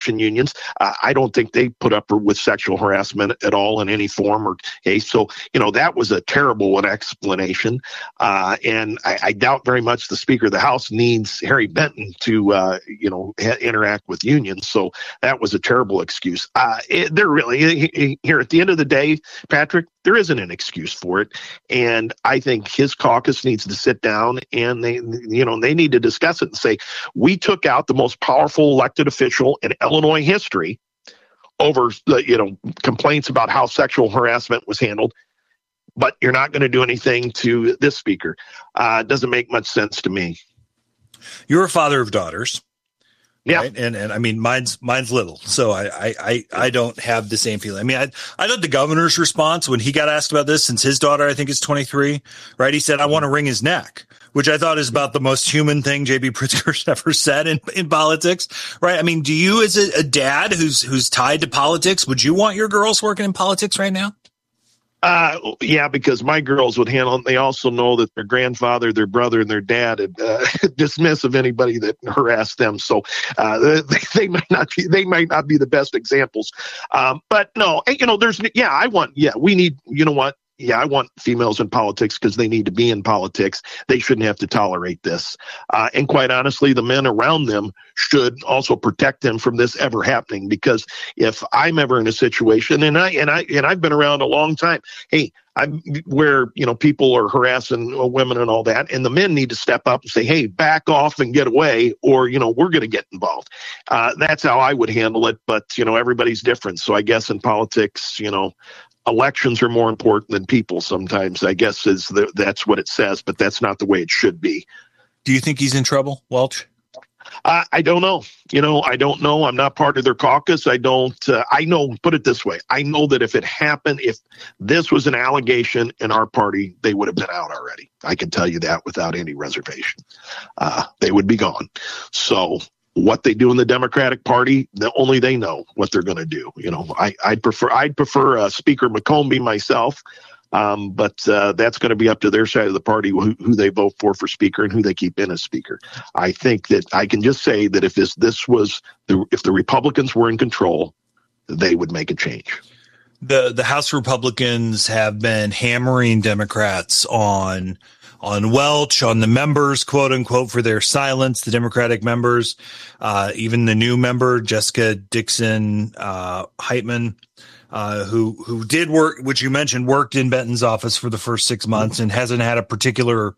unions. I don't think they put up with sexual harassment at all in any form or case. So, that was a terrible explanation. And I doubt very much the Speaker of the House needs Harry Benton to, interact with unions. So that was a terrible excuse. They're really, here at the end of the day, Patrick, there isn't an excuse for it. And I think his caucus needs to sit down and they need to discuss it and say, we took out the most powerful elected official in Illinois history over complaints about how sexual harassment was handled, but you're not going to do anything to this speaker. It doesn't make much sense to me. You're a father of daughters. Yeah. Right? And I mean, mine's little, so I don't have the same feeling. I mean, I thought the governor's response when he got asked about this, since his daughter, I think, is 23, right? He said, I want to wring his neck, which I thought is about the most human thing J.B. Pritzker's ever said in politics, right? I mean, do you, as a dad who's tied to politics, would you want your girls working in politics right now? Yeah, because my girls would handle it. They also know that their grandfather, their brother, and their dad would dismiss of anybody that harassed them. So they might not be the best examples. But no, we need, I want females in politics because they need to be in politics. They shouldn't have to tolerate this. And quite honestly, the men around them should also protect them from this ever happening. Because if I'm ever in a situation, and I've been around a long time, where people are harassing women and all that, and the men need to step up and say, hey, back off and get away, or we're going to get involved. That's how I would handle it. But everybody's different. So I guess in politics, elections are more important than people sometimes, I guess that's what it says, but that's not the way it should be. Do you think he's in trouble, Welch? I don't know. I don't know. I'm not part of their caucus. I know, put it this way. I know that if it happened, if this was an allegation in our party, they would have been out already. I can tell you that without any reservation. They would be gone. So what they do in the Democratic Party, only they know what they're going to do. I'd prefer Speaker McCombie myself, but that's going to be up to their side of the party who they vote for Speaker and who they keep in as Speaker. I think that I can just say that if if the Republicans were in control, they would make a change. The House Republicans have been hammering Democrats on Welch, on the members, quote unquote, for their silence, the Democratic members, even the new member, Jessica Dixon Heitman, who did work, which you mentioned, worked in Benton's office for the first 6 months and hasn't had a particularly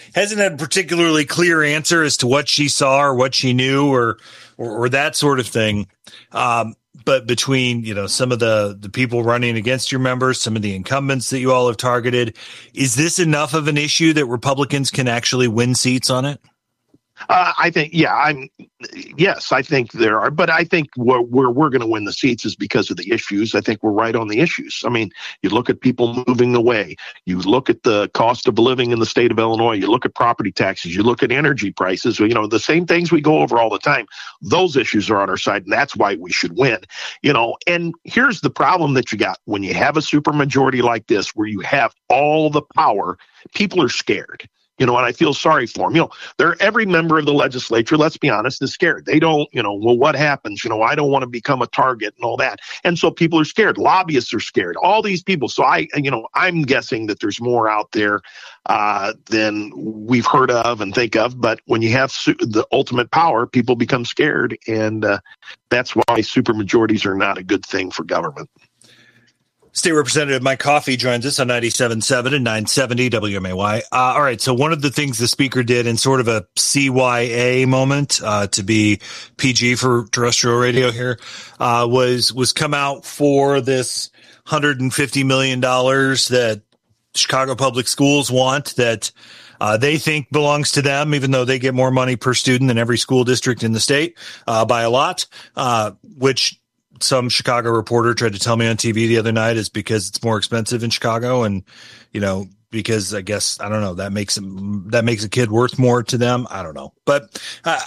clear answer as to what she saw or what she knew or that sort of thing. But between, some of the people running against your members, some of the incumbents that you all have targeted, is this enough of an issue that Republicans can actually win seats on it? I think, yes, I think there are, but I think where we're going to win the seats is because of the issues. I think we're right on the issues. I mean, you look at people moving away, you look at the cost of living in the state of Illinois, you look at property taxes, you look at energy prices, the same things we go over all the time. Those issues are on our side, and that's why we should win. And here's the problem that you got when you have a supermajority like this, where you have all the power, people are scared. And I feel sorry for them. Every member of the legislature, let's be honest, is scared. They don't, what happens? I don't want to become a target and all that. And so people are scared. Lobbyists are scared. All these people. So I'm guessing that there's more out there than we've heard of and think of. But when you have the ultimate power, people become scared. And that's why supermajorities are not a good thing for government. State Representative Mike Coffey joins us on 97.7 and 970 WMAY. All right, so one of the things the speaker did in sort of a CYA moment, to be PG for terrestrial radio here, was come out for this $150 million that Chicago Public Schools want, that they think belongs to them, even though they get more money per student than every school district in the state by a lot, which some Chicago reporter tried to tell me on TV the other night is because it's more expensive in Chicago. And, because I guess, I don't know, that makes a kid worth more to them. I don't know. But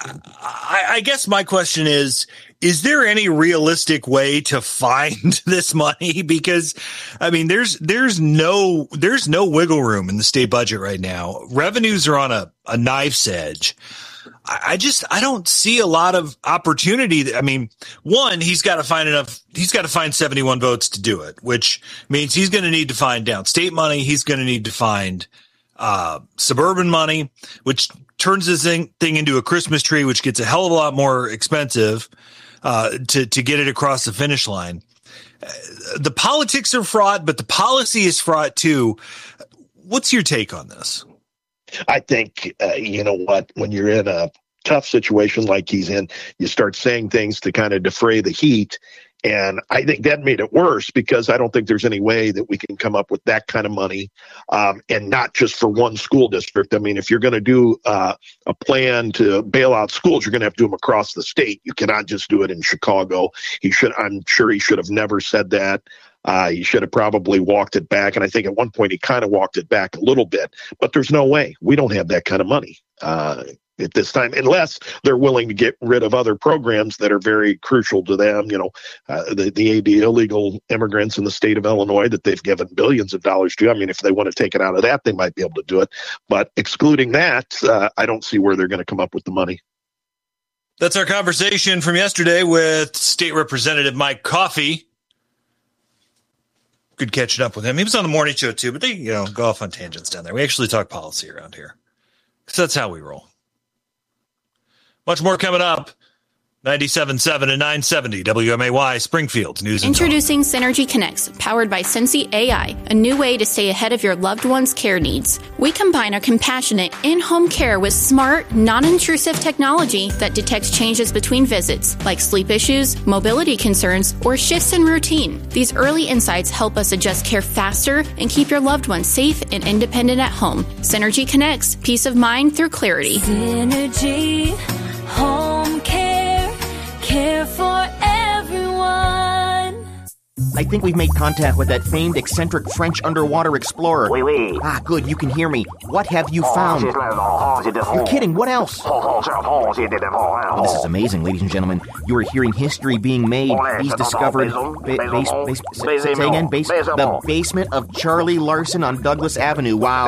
I guess my question is there any realistic way to find this money? Because, I mean, there's no wiggle room in the state budget right now. Revenues are on a knife's edge. I don't see a lot of opportunity. I mean, one, he's got to find 71 votes to do it, which means he's going to need to find downstate money. He's going to need to find suburban money, which turns this thing into a Christmas tree, which gets a hell of a lot more expensive to get it across the finish line. The politics are fraught, but the policy is fraught too. What's your take on this? I think, you know what, when you're in a tough situation like he's in, you start saying things to kind of defray the heat. And I think that made it worse because I don't think there's any way that we can come up with that kind of money and not just for one school district. I mean, if you're going to do a plan to bail out schools, you're going to have to do them across the state. You cannot just do it in Chicago. I'm sure he should have never said that. He should have probably walked it back. And I think at one point he kind of walked it back a little bit. But there's no way. We don't have that kind of money at this time, unless they're willing to get rid of other programs that are very crucial to them. You know, the illegal immigrants in the state of Illinois that they've given billions of dollars to. I mean, if they want to take it out of that, they might be able to do it. But excluding that, I don't see where they're going to come up with the money. That's our conversation from yesterday with State Representative Mike Coffey. Good catching up with him. He was on the morning show too, but they, go off on tangents down there. We actually talk policy around here because that's how we roll. Much more coming up. 97.7 and 970 WMAY Springfield News. Introducing Synergy Connects, powered by Sensi AI, a new way to stay ahead of your loved one's care needs. We combine our compassionate in-home care with smart, non-intrusive technology that detects changes between visits, like sleep issues, mobility concerns, or shifts in routine. These early insights help us adjust care faster and keep your loved one safe and independent at home. Synergy Connects, peace of mind through clarity. Synergy Home Care. Care for everyone. I think we've made contact with that famed eccentric French underwater explorer. Oui, oui. Ah, good, you can hear me. What have you found? You're kidding, what else? Oh, this is amazing, ladies and gentlemen. You are hearing history being made. He's discovered the basement of Charlie Larson on Douglas Avenue. Wow.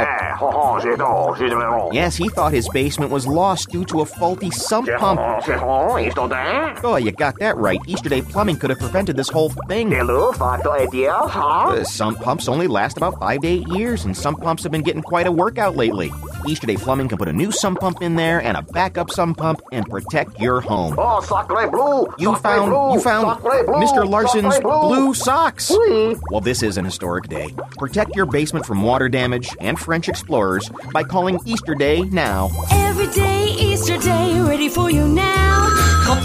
Yes, he thought his basement was lost due to a faulty sump pump. Oh, you got that right. Easterday Plumbing could have prevented this whole thing. Sump pumps only last about 5 to 8 years, and sump pumps have been getting quite a workout lately. Easterday Plumbing can put a new sump pump in there and a backup sump pump and protect your home. You found Mr. Larson's blue socks. Well, this is an historic day. Protect your basement from water damage and French explorers by calling Easterday now. Every day, Easter Day, ready for you now. Call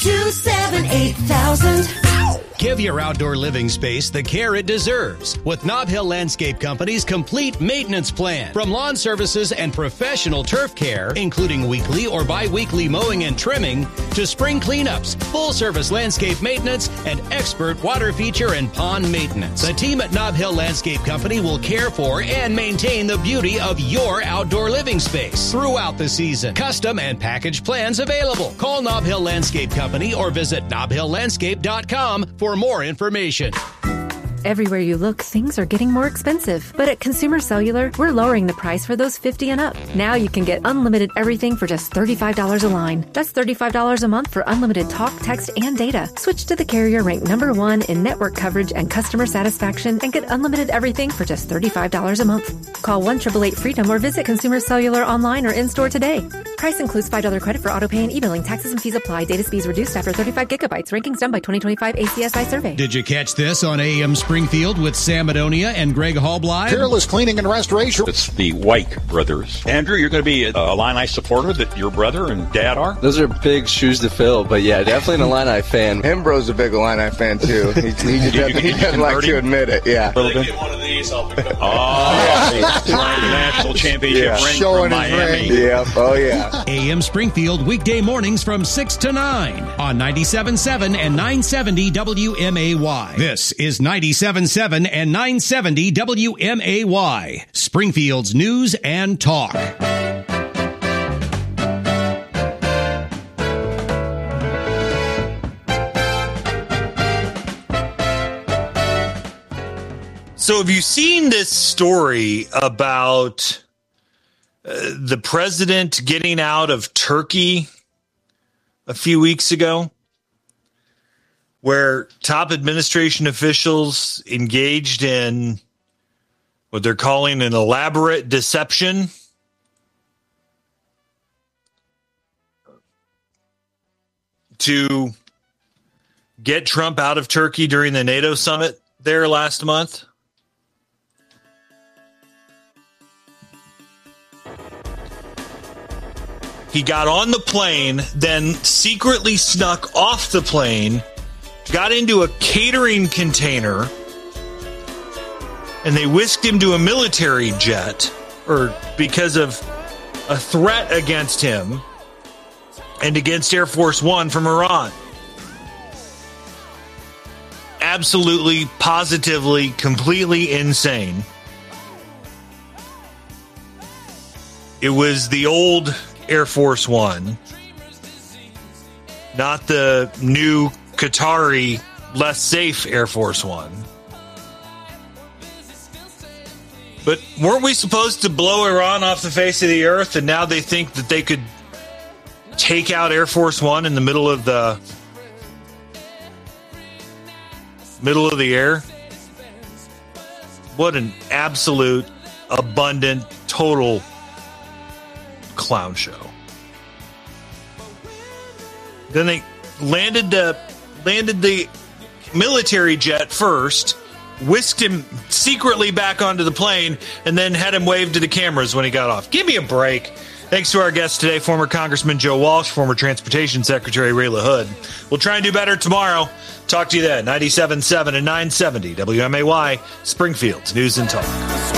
527-8000. Give your outdoor living space the care it deserves with Nob Hill Landscape Company's complete maintenance plan. From lawn services and professional turf care, including weekly or bi-weekly mowing and trimming, to spring cleanups, full-service landscape maintenance, and expert water feature and pond maintenance. The team at Nob Hill Landscape Company will care for and maintain the beauty of your outdoor living space throughout the season. Custom and package plans available. Call Nob Hill Landscape Company or visit nobhilllandscape.com for more information. Everywhere you look, things are getting more expensive. But at Consumer Cellular, we're lowering the price for those 50 and up. Now you can get unlimited everything for just $35 a line. That's $35 a month for unlimited talk, text, and data. Switch to the carrier ranked #1 in network coverage and customer satisfaction and get unlimited everything for just $35 a month. Call 1-888-FREEDOM or visit Consumer Cellular online or in-store today. Price includes $5 credit for auto pay and e-billing. Taxes and fees apply. Data speeds reduced after 35 gigabytes. Rankings done by 2025 ACSI survey. Did you catch this on AM Springfield with Sam Adonia and Greg Hallbly? Peerless Cleaning and Restoration. It's the White brothers. Andrew, you're going to be a Illini supporter that your brother and dad are? Those are big shoes to fill, but yeah, definitely an Illini fan. Hembro's a big Illini fan, too. He doesn't like to admit it, yeah. A little bit. One of these, I'll pick up. Oh, national championship ring showing from Miami. Yeah, oh yeah. AM Springfield, weekday mornings from 6 to 9 on 97.7 and 970 WMAY. This is 97.7 and 970 WMAY, Springfield's news and talk. So have you seen this story about the president getting out of Turkey a few weeks ago, where top administration officials engaged in what they're calling an elaborate deception to get Trump out of Turkey during the NATO summit there last month. He got on the plane, then secretly snuck off the plane, got into a catering container, and they whisked him to a military jet, or because of a threat against him and against Air Force One from Iran. Absolutely, positively, completely insane. It was the old Air Force One, not the new Qatari, less safe Air Force One. But weren't we supposed to blow Iran off the face of the earth, and now they think that they could take out Air Force One in the middle of the air? What an absolute, abundant, total clown show. Then they landed the military jet first, whisked him secretly back onto the plane, and then had him wave to the cameras when he got off. Give me a break. Thanks to our guest today, former Congressman Joe Walsh, former Transportation Secretary Ray LaHood. We'll try and do better tomorrow. Talk to you then. 97.7 and 970 WMAY, Springfield's News and Talk.